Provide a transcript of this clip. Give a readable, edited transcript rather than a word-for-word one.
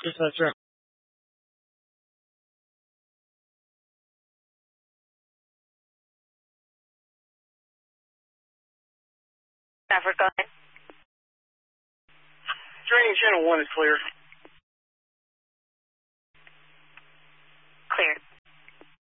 Yes, that's right. Africa. Training channel 1 is clear.